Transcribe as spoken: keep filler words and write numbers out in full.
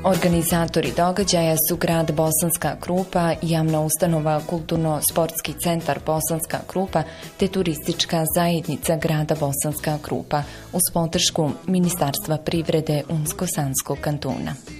Organizatori događaja su grad Bosanska Krupa, javna ustanova Kulturno-sportski centar Bosanska Krupa te turistička zajednica grada Bosanska Krupa uz podršku Ministarstva privrede Unsko-Sanskog kantuna.